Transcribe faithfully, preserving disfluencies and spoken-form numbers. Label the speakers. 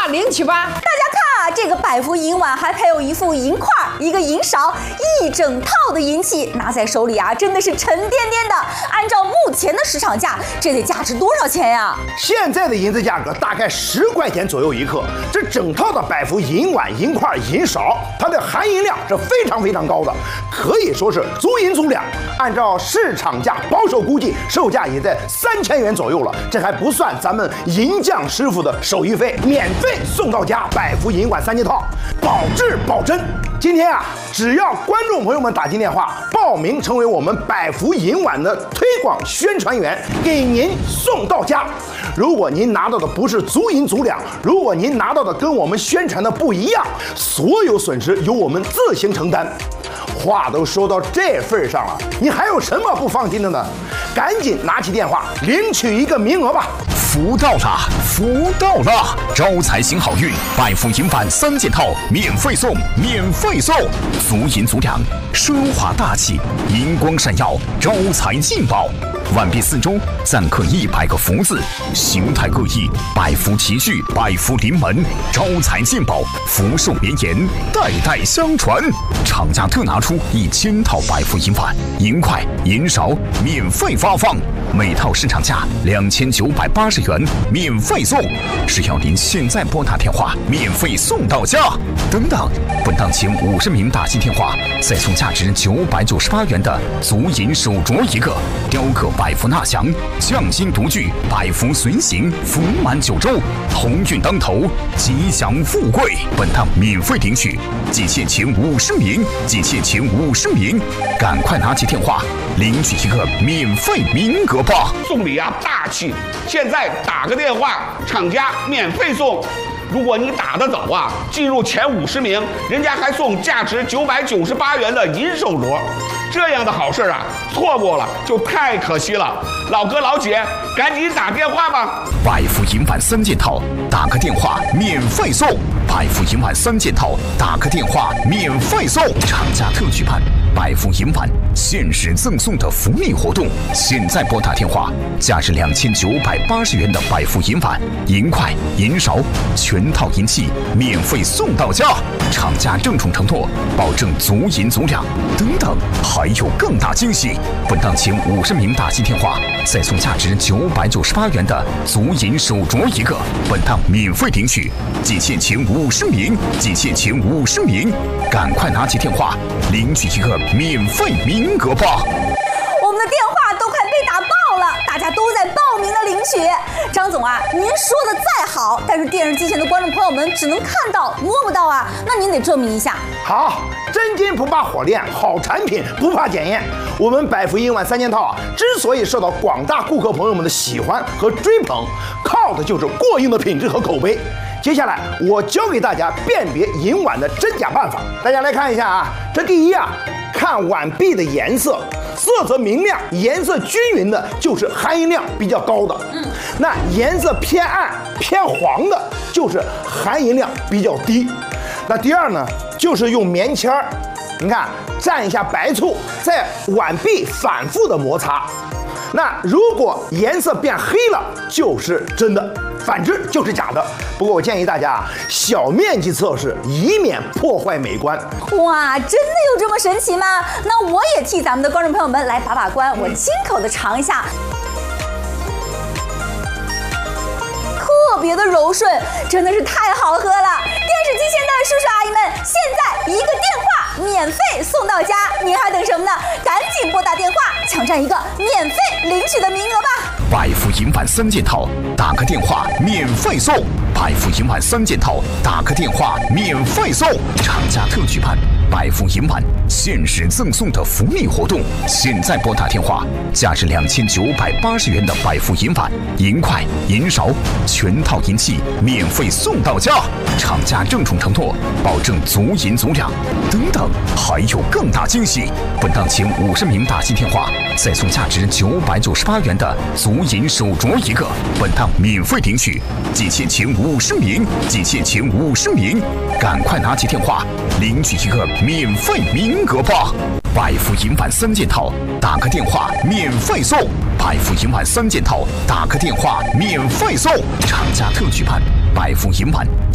Speaker 1: 领取吧。
Speaker 2: 大家看啊，这个百福银碗还配有一副银块、一个银勺、一整套的银器，拿在手里啊，真的是沉甸甸的。按照目前的市场价，这得价值多少钱呀？
Speaker 3: 现在的银子价格大概十块钱左右一克。这整套的百福银碗、银块、银勺，它的含银量是非常非常高的，可以说是足银足两。按照市场价保守估计，售价也在三千元左右了。这还不算咱们银匠师傅的手艺费，免费送到家。百福银碗三件套，保质保真。今天啊，只要观众朋友们打进电话报名成为我们百福银碗的推广宣传员，给您送到家。如果您拿到的不是足银足两，如果您拿到的跟我们宣传的不一样，所有损失由我们自行承担。话都说到这份上了，你还有什么不放心的呢？赶紧拿起电话领取一个名额吧！
Speaker 4: 福到了，福到了！招财行好运，百福银碗三件套免费送，免费送！足银足两，奢华大气，银光闪耀，招财进宝。碗壁四周錾刻一百个福字，形态各异，百福齐聚，百福临门，招财进宝，福寿绵延，代代相传。厂家特拿出一千套百福银碗、银块、银勺，免费发放，每套市场价两千九百八十元，免费送。只要您现在拨打电话，免费送到家。等等，本档前五十名打进电话，再送价值九百九十八元的足银手镯一个，雕刻百福纳祥，匠心独具，百福随行，福满九州，鸿运当头，吉祥富贵。本档免费领取，仅限前五十名，仅限前五十名，赶快拿起电话领取一个免费名额吧！
Speaker 5: 送礼啊，大气！现在打个电话，厂家免费送。如果你打得早啊，进入前五十名，人家还送价值九百九十八元的银手镯。这样的好事啊，错过了就太可惜了。老哥老姐，赶紧打电话吧！
Speaker 4: 百福银碗三件套，打个电话免费送。百福银碗三件套，打个电话免费送。厂家特举办百福银碗限时赠送的福利活动，现在拨打电话，价值两千九百八十元的百福银碗、银块、银勺全套银器免费送到家。厂家郑重承诺，保证足银足两。等等，还有更大惊喜！本档前五十名打进电话，再送价值九百九十八元的足银手镯一个，本档免费领取，仅限前五十名，仅限前五十名，赶快拿起电话领取一个免费名额吧！
Speaker 2: 我们的电话都快被打爆了，大家都在报名的领取。张总啊，您说的再好，但是电视机前的观众朋友们只能看到摸不到啊，那您得证明一下。
Speaker 3: 好，真金不怕火炼，好产品不怕检验。我们百福银碗三件套啊，之所以受到广大顾客朋友们的喜欢和追捧，靠的就是过硬的品质和口碑。接下来我教给大家辨别银碗的真假办法，大家来看一下啊。这第一啊，看碗壁的颜色，色泽明亮、颜色均匀的，就是含银量比较高的。嗯，那颜色偏暗、偏黄的，就是含银量比较低。那第二呢，就是用棉签儿，你看蘸一下白醋，在碗壁反复的摩擦。那如果颜色变黑了，就是真的，反之就是假的。不过我建议大家啊，小面积测试，以免破坏美观。
Speaker 2: 哇，真的有这么神奇吗？那我也替咱们的观众朋友们来把把关，我亲口的尝一下，特别的柔顺，真的是太好喝了。电视机前的叔叔阿姨们，现在一个电话免费送到家，您还等什么呢？赶紧拨打电话，抢占一个免费领取的名额吧！
Speaker 4: 百福银碗三件套，打个电话免费送。百福银碗三件套，打个电话免费送。厂家特举办百福银碗限时赠送的福利活动，现在拨打电话，价值两千九百八十元的百福银碗、银块、银勺全套银器免费送到家。厂家郑重承诺，保证足银足两。等等，还有更大惊喜！本档前五十名打进电话，再送价值九百九十八元的足银手镯一个，本档免费领取，仅限前五十名，仅限前五十名，赶快拿起电话领取一个免费名额吧！百福银碗三件套，打个电话免费送。百福银碗三件套，打个电话免费送。厂家特举办百福银碗